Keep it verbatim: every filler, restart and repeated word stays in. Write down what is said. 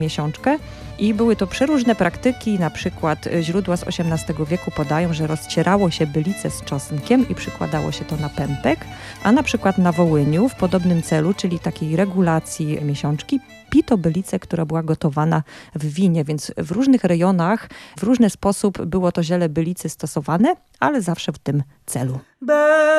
miesiączkę i były to przeróżne praktyki, na przykład źródła z osiemnastego wieku podają, że rozcierało się bylicę z czosnkiem i przykładało się to na pępek, a na przykład na Wołyniu w podobnym celu, czyli takiej regulacji miesiączki, pito bylicę, która była gotowana w winie, więc w różnych rejonach w różny sposób było to ziele bylicy stosowane, ale zawsze w tym celu.